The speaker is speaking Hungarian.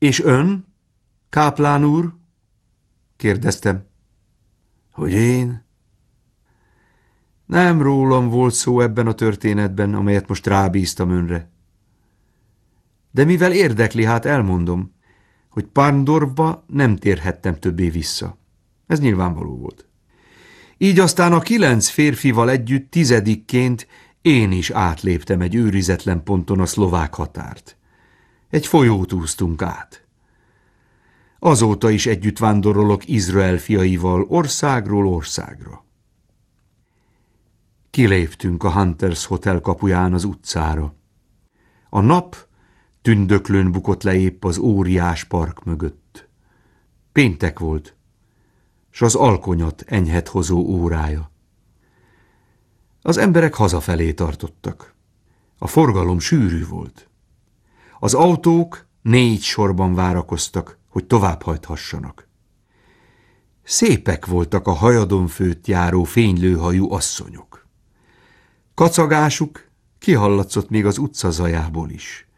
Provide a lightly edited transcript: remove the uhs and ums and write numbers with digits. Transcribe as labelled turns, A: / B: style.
A: És ön, káplán úr? Kérdeztem. Hogy én? Nem rólam volt szó ebben a történetben, amelyet most rábíztam önre. De mivel érdekli, hát elmondom, hogy Parndorfba nem térhettem többé vissza. Ez nyilvánvaló volt. Így aztán a 9 férfival együtt 10-ként én is átléptem egy őrizetlen ponton a szlovák határt. Egy folyót úsztunk át. Azóta is együtt vándorolok Izrael fiaival országról országra. Kiléptünk a Hunters Hotel kapuján az utcára. A nap tündöklőn bukott le épp az óriás park mögött. Péntek volt, s az alkonyat enyhet hozó órája. Az emberek hazafelé tartottak. A forgalom sűrű volt. Az autók 4 sorban várakoztak, hogy továbbhajthassanak. Szépek voltak a hajadon főtt járó fénylőhajú asszonyok. Kacagásuk kihallatszott még az utca zajából is.